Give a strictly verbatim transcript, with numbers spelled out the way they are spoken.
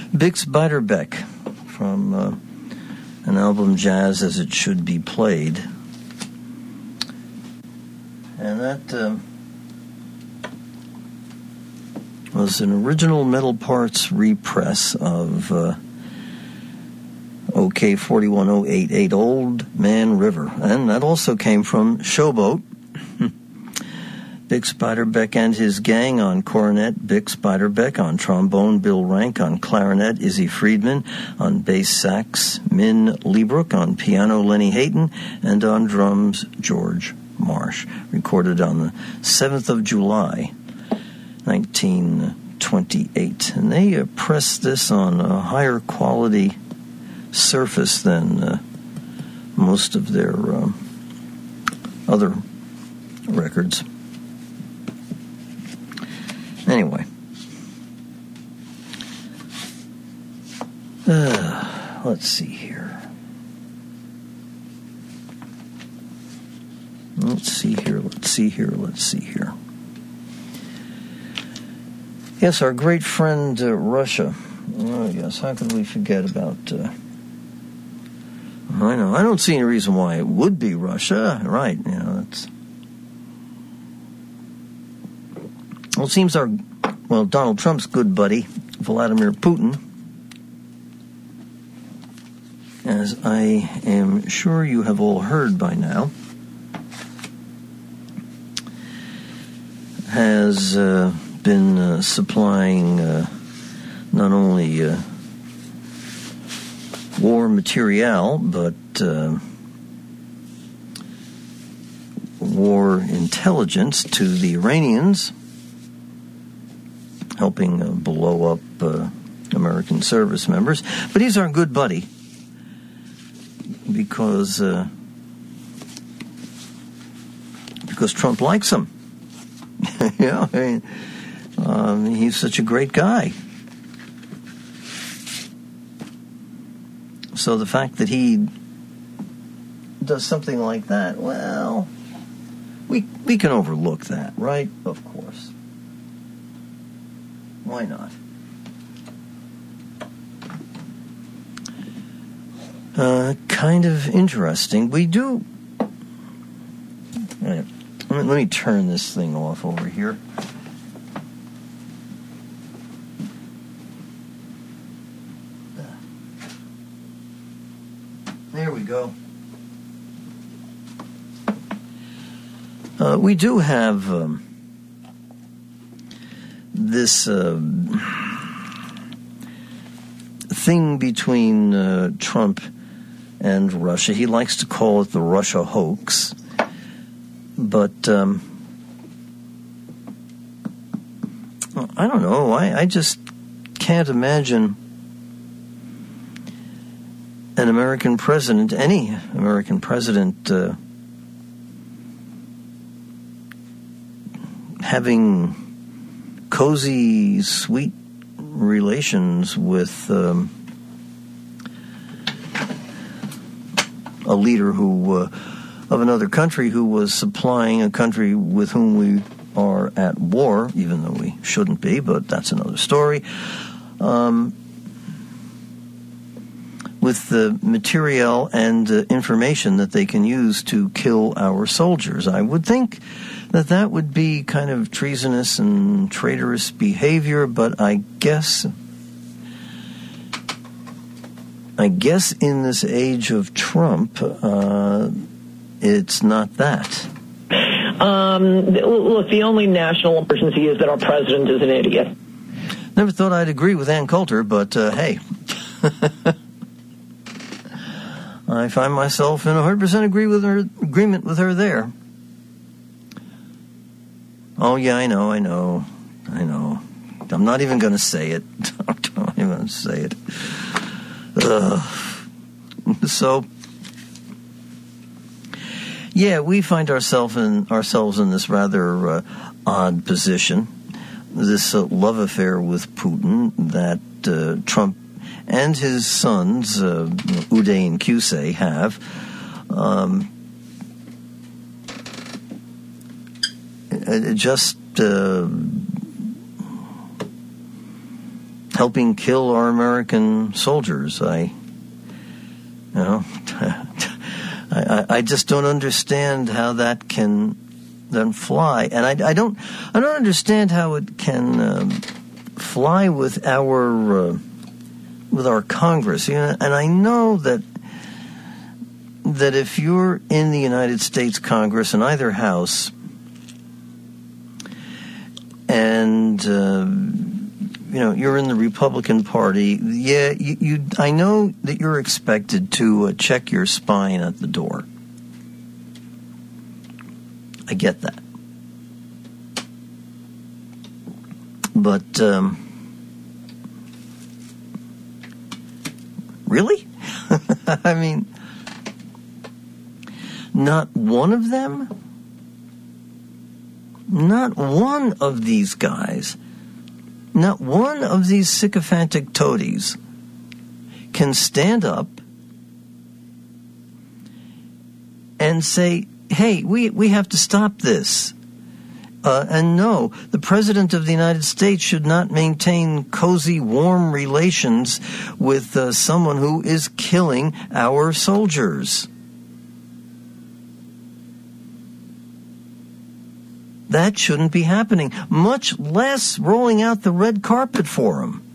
Bix Beiderbecke from uh, an album Jazz as It Should Be Played. And that uh, was an original Metal Parts repress of uh, O K forty-one oh eighty-eight, Old Man River. And that also came from Showboat. Bix Beiderbecke and his gang on cornet, Bix Beiderbecke on trombone, Bill Rank on clarinet, Izzy Friedman on bass sax, Min Liebrook on piano, Lenny Hayton, and on drums, George Marsh. Recorded on the seventh of July, nineteen twenty-eight. And they uh, pressed this on a higher quality surface than uh, most of their uh, other records. Anyway, uh, let's see here. Let's see here, let's see here, let's see here. Yes, our great friend uh, Russia. Oh, yes, how could we forget about... Uh, I know, I don't see any reason why it would be Russia. Right, you know, that's... Well, it seems our, well, Donald Trump's good buddy, Vladimir Putin, as I am sure you have all heard by now, has uh, been uh, supplying uh, not only uh, war materiel, but uh, war intelligence to the Iranians, helping uh, blow up uh, American service members. But he's our good buddy because uh, because Trump likes him. Yeah, I mean, um, he's such a great guy. So the fact that he does something like that, well, we we can overlook that, right? Of course. Why not? Uh, kind of interesting. We do... Right, let, me, let me turn this thing off over here. There we go. Uh, we do have... Um, this uh, thing between uh, Trump and Russia. He likes to call it the Russia hoax. But um, I don't know. I, I just can't imagine an American president, any American president, uh, having cozy, sweet relations with um, a leader who uh, of another country who was supplying a country with whom we are at war, even though we shouldn't be, but that's another story, um, with the material and uh, information that they can use to kill our soldiers. I would think that that would be kind of treasonous and traitorous behavior, but I guess, I guess in this age of Trump, uh, it's not that. Um, look, the only national emergency is that our president is an idiot. Never thought I'd agree with Ann Coulter, but uh, hey. I find myself in one hundred percent agree with her, agreement with her there. Oh, yeah, I know, I know, I know. I'm not even going to say it. I'm not even going to say it. Uh, so, yeah, we find ourselves in ourselves in this rather uh, odd position. This uh, love affair with Putin that uh, Trump and his sons, uh, Uday and Qusay, have. Um, it just uh, helping kill our American soldiers. I, you know, I, I just don't understand how that can then fly, and I, I don't, I don't understand how it can um, fly with our, uh, with our Congress. You know, and I know that that if you're in the United States Congress in either house, and uh, you know you're in the Republican Party, yeah, you, you I know that you're expected to uh, check your spine at the door. I get that. But, um, really? I mean, not one of them, not one of these guys, not one of these sycophantic toadies can stand up and say, hey, we, we have to stop this. Uh, and no, the President of the United States should not maintain cozy, warm relations with uh, someone who is killing our soldiers. That shouldn't be happening, much less rolling out the red carpet for him.